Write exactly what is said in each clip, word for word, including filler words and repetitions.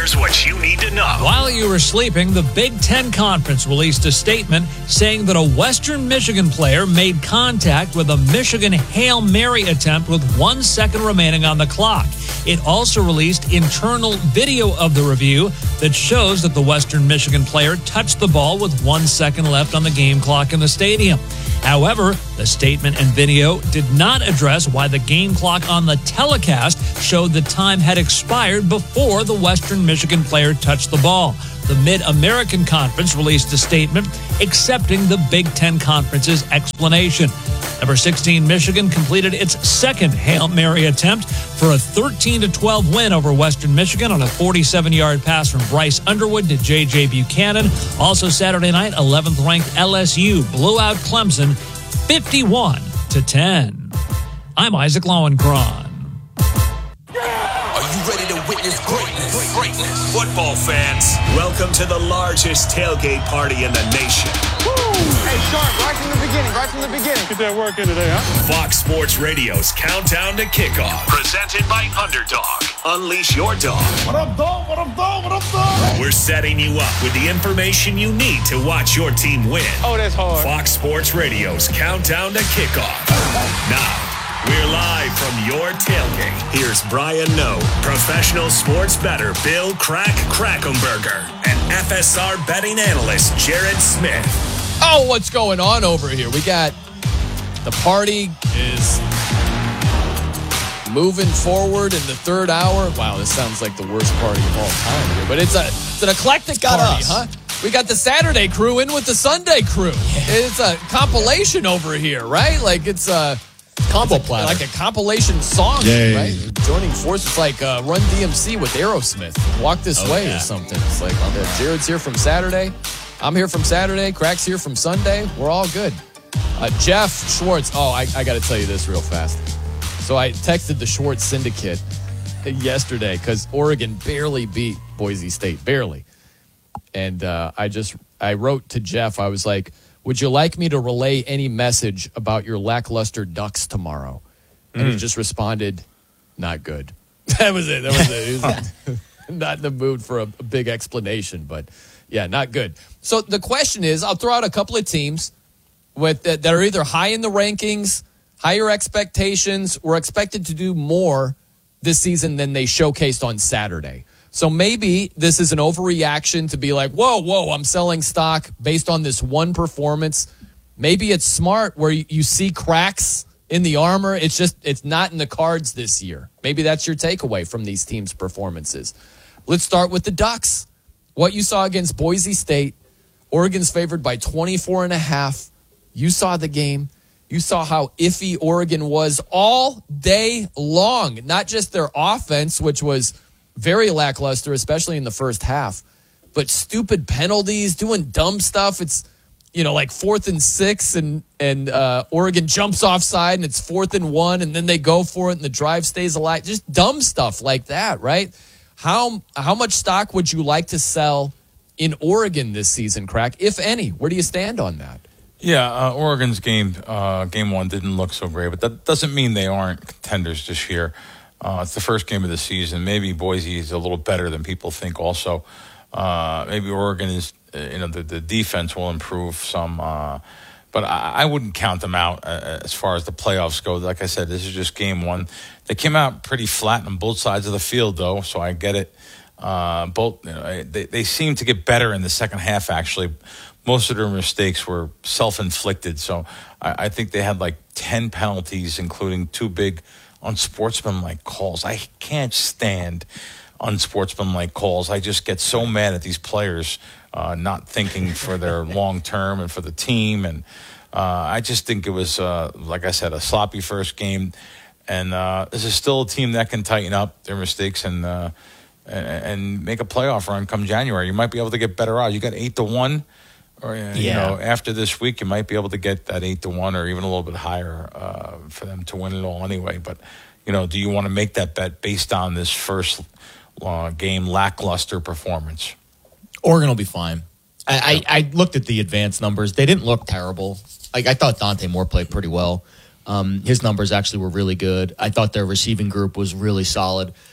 Here's what you need to know. While you were sleeping, the Big Ten Conference released a statement saying that a Western Michigan player made contact with a Michigan Hail Mary attempt with one second remaining on the clock. It also released internal video of the review that shows that the Western Michigan player touched the ball with one second left on the game clock in the stadium. However, the statement and video did not address why the game clock on the telecast showed the time had expired before the Western Michigan player touched the ball. The Mid-American Conference released a statement accepting the Big Ten Conference's explanation. Number sixteen, Michigan completed its second Hail Mary attempt for a thirteen to twelve win over Western Michigan on a forty-seven-yard pass from Bryce Underwood to J J. Buchanan. Also Saturday night, eleventh-ranked L S U blew out Clemson fifty-one to ten. I'm Isaac Lowenkron. Are you ready to witness greatness? Greatness. Football fans, welcome to the largest tailgate party in the nation. Woo! Hey, Sharp, right from the beginning, right from the beginning. Get that work in today, huh? Fox Sports Radio's Countdown to Kickoff. Presented by Underdog. Unleash your dog. What up, dog? What up, dog? What up, dog? We're setting you up with the information you need to watch your team win. Oh, that's hard. Fox Sports Radio's Countdown to Kickoff. Now, we're live from your tailgate. Here's Brian No, professional sports bettor Bill Crack Krackomberger, and F S R betting analyst Jared Smith. Oh, what's going on over here? We got the party is moving forward in the third hour. Wow, this sounds like the worst party of all time here, but it's a it's an eclectic got party, us. huh? We got the Saturday crew in with the Sunday crew. It's a compilation over here, right? Like it's a Combo it's a, platter. like a compilation song, Yay. right? Joining forces like uh, Run D M C with Aerosmith. Walk This Oh, Way yeah. or something. It's like uh, Jared's here from Saturday. I'm here from Saturday. Crack's here from Sunday. We're all good. Uh, Jeff Schwartz. Oh, I, I got to tell you this real fast. So I texted the Schwartz Syndicate yesterday because Oregon barely beat Boise State. Barely. And uh, I just, I wrote to Jeff. I was like, would you like me to relay any message about your lackluster Ducks tomorrow? And Mm. he just responded, not good. That was it. That was it. He was not in the mood for a, a big explanation, but yeah, not good. So the question is, I'll throw out a couple of teams with that, that are either high in the rankings, higher expectations, or expected to do more this season than they showcased on Saturday. So maybe this is an overreaction to be like, whoa, whoa, I'm selling stock based on this one performance. Maybe it's smart where you, you see cracks in the armor. It's just, it's not in the cards this year. Maybe that's your takeaway from these teams' performances. Let's start with the Ducks. What you saw against Boise State, Oregon's favored by twenty-four and a half. You saw the game. You saw how iffy Oregon was all day long. Not just their offense, which was very lackluster, especially in the first half, but stupid penalties, doing dumb stuff. It's, you know, like fourth and six and, and uh, Oregon jumps offside and it's fourth and one and then they go for it and the drive stays alive. Just dumb stuff like that, right? How, how much stock would you like to sell in Oregon this season, Crack, if any? Where do you stand on that? Yeah, uh, Oregon's game, uh, game one didn't look so great, but that doesn't mean they aren't contenders this year. Uh, it's the first game of the season. Maybe Boise is a little better than people think also. Uh, maybe Oregon is, uh, you know, the, the defense will improve some. Uh, but I, I wouldn't count them out uh, as far as the playoffs go. Like I said, this is just game one. They came out pretty flat on both sides of the field, though, so I get it. Uh, both, you know, they, they seem to get better in the second half, actually. Most of their mistakes were self-inflicted, so I, I think they had like ten penalties, including two big unsportsmanlike calls. I can't stand unsportsmanlike calls. I just get so mad at these players uh, not thinking for their long term and for the team. And uh, I just think it was, uh, like I said, a sloppy first game. And uh, this is still a team that can tighten up their mistakes and uh, and, and make a playoff run come January. You might be able to get better odds. You got eight to one. Or, you Yeah. know, after this week, you might be able to get that eight to one or even a little bit higher uh, for them to win it all anyway. But, you know, do you want to make that bet based on this first uh, game lackluster performance? Oregon will be fine. I, I, I looked at the advanced numbers. They didn't look terrible. Like I thought Dante Moore played pretty well. Um, his numbers actually were really good. I thought their receiving group was really solid.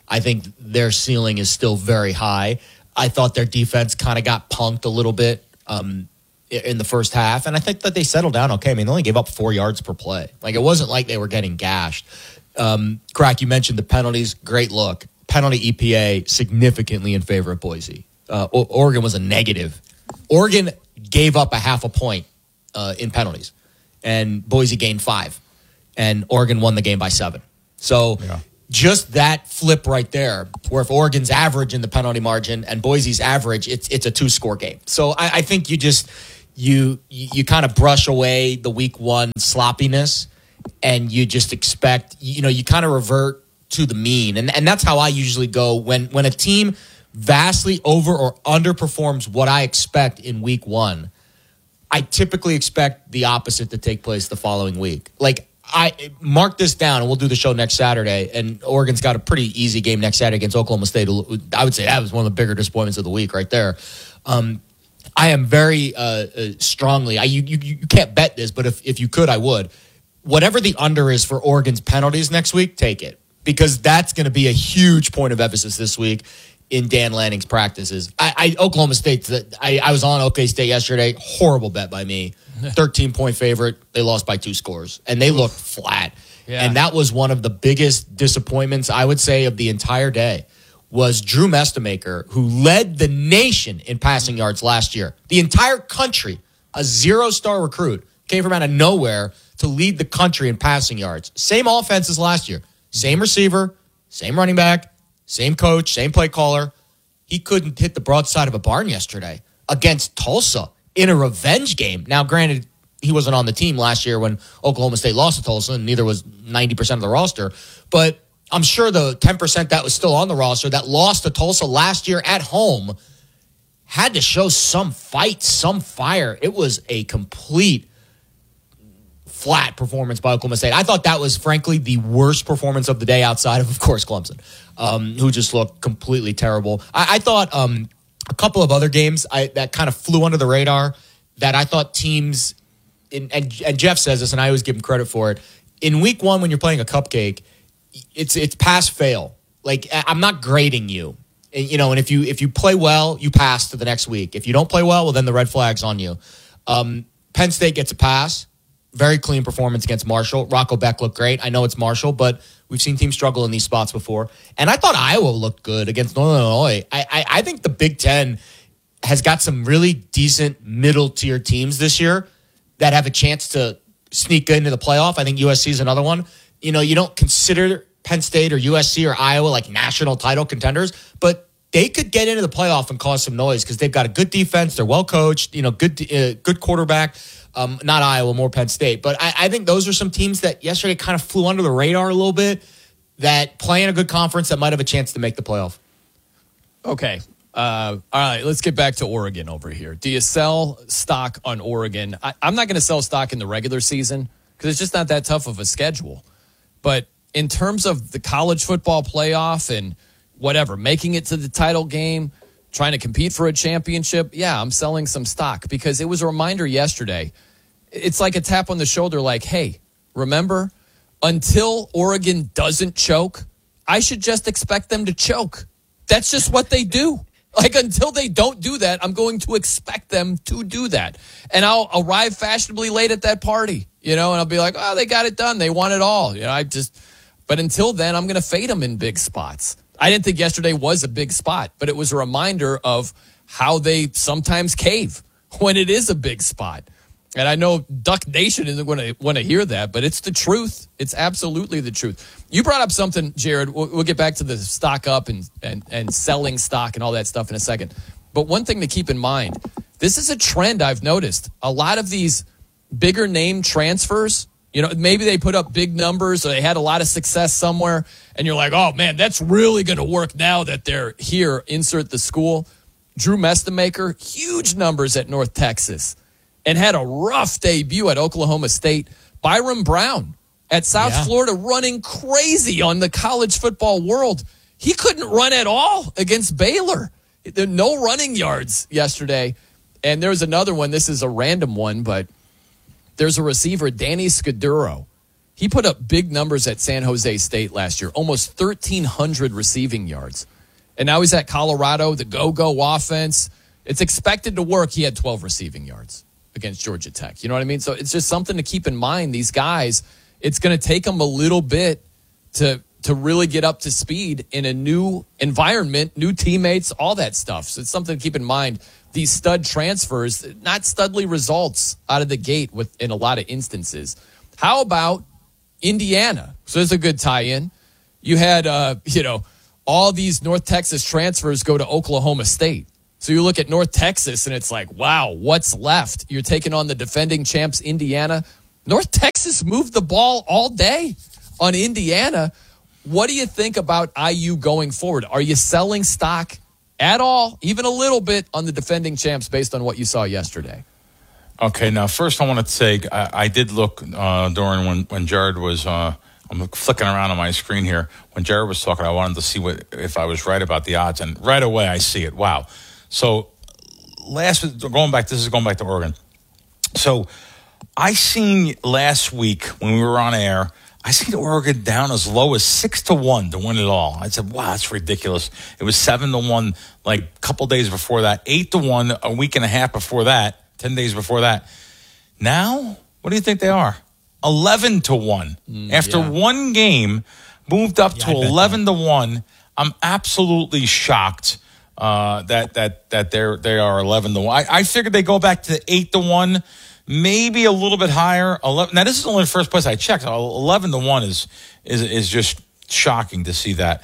I think their ceiling is still very high. I thought their defense kind of got punked a little bit um, in the first half, and I think that they settled down okay. I mean, they only gave up four yards per play. Like, it wasn't like they were getting gashed. Um, Crack, you mentioned the penalties. Great look. Penalty E P A significantly in favor of Boise. Uh, o- Oregon was a negative. Oregon gave up a half a point uh, in penalties, and Boise gained five, and Oregon won the game by seven. So yeah. Just that flip right there, where if Oregon's average in the penalty margin and Boise's average, it's it's a two-score game. So I, I think you just you you, you kind of brush away the week one sloppiness, and you just expect, you know, you kind of revert to the mean. And and that's how I usually go when when a team vastly over or underperforms what I expect in week one. I typically expect the opposite to take place the following week. Like, I mark this down, and we'll do the show next Saturday. And Oregon's got a pretty easy game next Saturday against Oklahoma State. I would say that was one of the bigger disappointments of the week right there. Um, I am very uh, uh, strongly, I, you, you you can't bet this, but if, if you could, I would. Whatever the under is for Oregon's penalties next week, take it. Because that's going to be a huge point of emphasis this week in Dan Lanning's practices. I, I Oklahoma State, I, I was on OK State yesterday. Horrible bet by me. thirteen-point favorite. They lost by two scores. And they looked flat. Yeah. And that was one of the biggest disappointments, I would say, of the entire day, was Drew Mestamaker, who led the nation in passing yards last year. The entire country, a zero-star recruit, came from out of nowhere to lead the country in passing yards. Same offense as last year. Same receiver, same running back, same coach, same play caller. He couldn't hit the broadside of a barn yesterday against Tulsa in a revenge game. Now, granted, he wasn't on the team last year when Oklahoma State lost to Tulsa, and neither was ninety percent of the roster. But I'm sure the ten percent that was still on the roster that lost to Tulsa last year at home had to show some fight, some fire. It was a complete flat performance by Oklahoma State. I thought that was, frankly, the worst performance of the day outside of, of course, Clemson, um, who just looked completely terrible. I, I thought um, a couple of other games I, that kind of flew under the radar that I thought teams, in, and, and Jeff says this, and I always give him credit for it, in week one when you're playing a cupcake, it's it's pass-fail. Like, I'm not grading you. And, you know, and if you if you play well, you pass to the next week. If you don't play well, well, then the red flag's on you. Um, Penn State gets a pass. Very clean performance against Marshall. Rocco Beck looked great. I know it's Marshall, but we've seen teams struggle in these spots before. And I thought Iowa looked good against Northern Illinois. I, I, I think the Big Ten has got some really decent middle-tier teams this year that have a chance to sneak into the playoff. I think U S C is another one. You know, you don't consider Penn State or U S C or Iowa like national title contenders, but they could get into the playoff and cause some noise because they've got a good defense. They're well coached, you know, good, uh, good quarterback. Um, not Iowa, more Penn State. But I, I think those are some teams that yesterday kind of flew under the radar a little bit that play in a good conference that might have a chance to make the playoff. Okay. Uh, all right, let's get back to Oregon over here. Do you sell stock on Oregon? I, I'm not going to sell stock in the regular season because it's just not that tough of a schedule. But in terms of the college football playoff and whatever, making it to the title game, trying to compete for a championship, yeah, I'm selling some stock because it was a reminder yesterday. It's like a tap on the shoulder like, hey, remember, until Oregon doesn't choke, I should just expect them to choke. That's just what they do. Like, until they don't do that, I'm going to expect them to do that. And I'll arrive fashionably late at that party, you know, and I'll be like, oh, they got it done. They won it all. You know, I just, but until then, I'm going to fade them in big spots. I didn't think yesterday was a big spot, but it was a reminder of how they sometimes cave when it is a big spot. And I know Duck Nation isn't going to want to hear that, but it's the truth. It's absolutely the truth. You brought up something, Jared. We'll, we'll get back to the stock up and, and, and selling stock and all that stuff in a second. But one thing to keep in mind, this is a trend I've noticed. A lot of these bigger name transfers, you know, maybe they put up big numbers or they had a lot of success somewhere, and you're like, oh, man, that's really going to work now that they're here. Insert the school. Drew Mestamaker, huge numbers at North Texas, and had a rough debut at Oklahoma State. Byron Brown at South yeah. Florida running crazy on the college football world. He couldn't run at all against Baylor. There no running yards yesterday. And there's another one. This is a random one, but there's a receiver, Danny Scudero. He put up big numbers at San Jose State last year, almost thirteen hundred receiving yards. And now he's at Colorado, the go-go offense. It's expected to work. He had twelve receiving yards against Georgia Tech. You know what I mean? So it's just something to keep in mind. These guys, it's going to take them a little bit to to really get up to speed in a new environment, new teammates, all that stuff. So it's something to keep in mind. These stud transfers, not studly results out of the gate with in a lot of instances. How about Indiana? So there's a good tie-in. You had, uh, you know, all these North Texas transfers go to Oklahoma State. So you look at North Texas and it's like, wow, what's left? You're taking on the defending champs, Indiana. North Texas moved the ball all day on Indiana. What do you think about I U going forward? Are you selling stock at all, even a little bit, on the defending champs based on what you saw yesterday? Okay, now first I want to say I, I did look uh, during when, when Jared was, uh, I'm flicking around on my screen here. When Jared was talking, I wanted to see what if I was right about the odds, and right away I see it. Wow. So last, going back, this is going back to Oregon. So I seen last week when we were on air, I seen Oregon down as low as six to one to win it all. I said, wow, that's ridiculous. It was seven to one like a couple days before that, eight to one a week and a half before that, ten days before that. Now, what do you think they are? eleven to one. Mm, After yeah. one game, moved up yeah, to eleven to one. I'm absolutely shocked uh, that that that they're they are eleven to one. I, I figured they go back to eight to one. Maybe a little bit higher. eleven Now, this is only the first place I checked. eleven to one is is is just shocking to see that.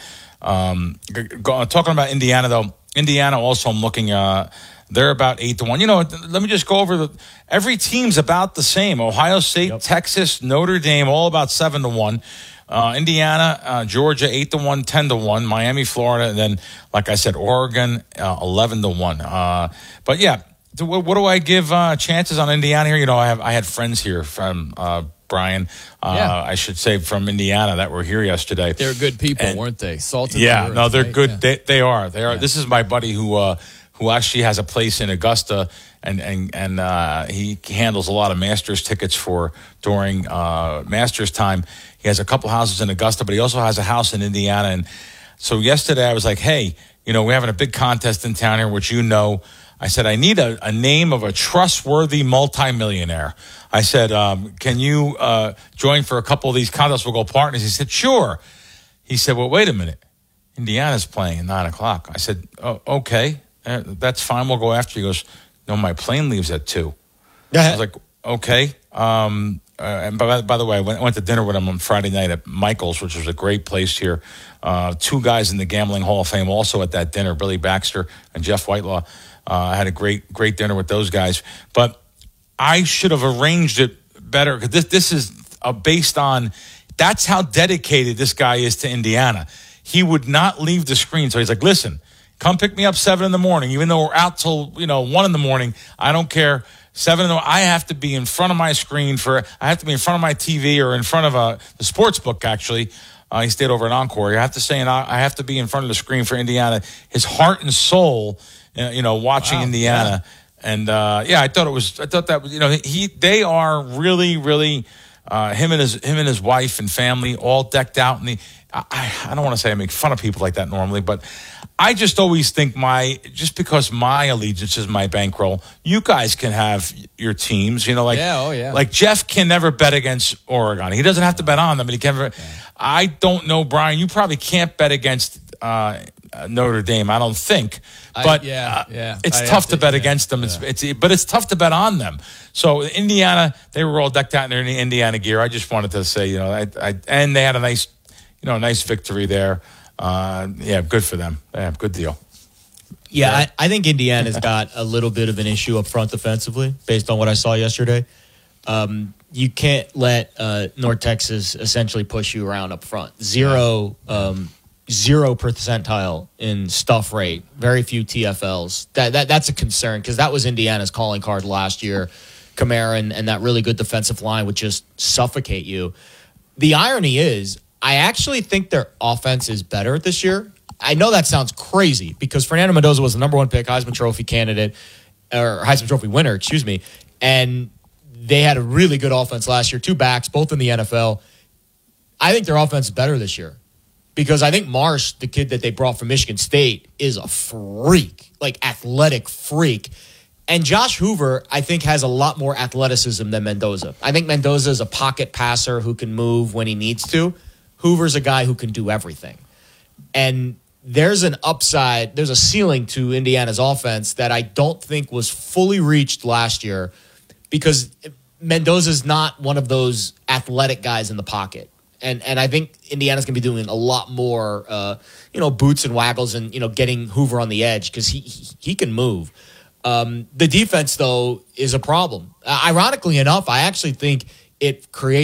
Um, go, talking about Indiana, though. Indiana also, I'm looking, uh, they're about eight to one. You know, let me just go over the, every team's about the same. Ohio State, yep. Texas, Notre Dame, all about seven to one. Uh, Indiana, uh, Georgia, eight to one, ten to one. Miami, Florida, and then, like I said, Oregon, uh, eleven to one. Uh, but yeah. What do I give uh, chances on Indiana here? You know, I have I had friends here from uh, Brian, uh, yeah. I should say from Indiana that were here yesterday. They're good people, and, weren't they? Salt of yeah, the earth, no, they're right? good. Yeah. They, they are. They are. Yeah. This is my buddy who uh, who actually has a place in Augusta, and and and uh, he handles a lot of Masters tickets for during uh, Masters time. He has a couple houses in Augusta, but he also has a house in Indiana. And so yesterday I was like, hey, you know, we're having a big contest in town here, which you know. I said, I need a, a name of a trustworthy multimillionaire. I said, um, can you uh, join for a couple of these contests? We'll go partners. He said, sure. He said, well, wait a minute. Indiana's playing at nine o'clock. I said, oh, okay, uh, that's fine. We'll go after you. He goes, no, my plane leaves at two. I was like, okay. Um, uh, and by, by the way, I went, went to dinner with him on Friday night at Michael's, which was a great place here. Uh, two guys in the Gambling Hall of Fame also at that dinner, Billy Baxter and Jeff Whitelaw. Uh, I had a great, great dinner with those guys. But I should have arranged it better because this, this is uh, based on that's how dedicated this guy is to Indiana. He would not leave the screen. So he's like, listen, come pick me up seven in the morning, even though we're out till, you know, one in the morning. I don't care. Seven in the morning. I have to be in front of my screen for, I have to be in front of my T V or in front of a, the sports book, actually. Uh, he stayed over at Encore. I have to say, and I have to be in front of the screen for Indiana. His heart and soul, you know, watching wow, Indiana. Yeah. And, uh, yeah, I thought it was, I thought that was, you know, he, they are really, really, uh, him and his, him and his wife and family all decked out. And the, I, I don't want to say I make fun of people like that normally, but I just always think my, just because my allegiance is my bankroll, you guys can have your teams, you know, like, yeah, oh, yeah. like Jeff can never bet against Oregon. He doesn't have to bet on them, but he can never, yeah. I don't know, Brian, you probably can't bet against, uh, Notre Dame, I don't think, but I, yeah, yeah. it's I tough to, to bet yeah, against them. yeah. It's, it's, but it's tough to bet on them. So Indiana, they were all decked out in their Indiana gear. I just wanted to say, you know, I, I and they had a nice, you know, a nice victory there. Uh, yeah, good for them. Yeah, good deal. Yeah, yeah. I, I think Indiana's got a little bit of an issue up front defensively, based on what I saw yesterday. Um, you can't let uh, North Texas essentially push you around up front. Zero. Um, Zero percentile in stuff rate, very few T F Ls. That, that That's a concern because that was Indiana's calling card last year. Kamara and, and that really good defensive line would just suffocate you. The irony is, I actually think their offense is better this year. I know that sounds crazy because Fernando Mendoza was the number one pick, Heisman Trophy candidate, or Heisman Trophy winner, excuse me, and they had a really good offense last year, two backs, both in the N F L. I think their offense is better this year because I think Marsh, the kid that they brought from Michigan State, is a freak, like athletic freak. And Josh Hoover, I think, has a lot more athleticism than Mendoza. I think Mendoza is a pocket passer who can move when he needs to. Hoover's a guy who can do everything. And there's an upside, there's a ceiling to Indiana's offense that I don't think was fully reached last year because Mendoza's not one of those athletic guys in the pocket. And and I think Indiana's going to be doing a lot more, uh, you know, boots and waggles and, you know, getting Hoover on the edge because he, he he can move. Um, the defense, though, is a problem. Uh, ironically enough, I actually think it creates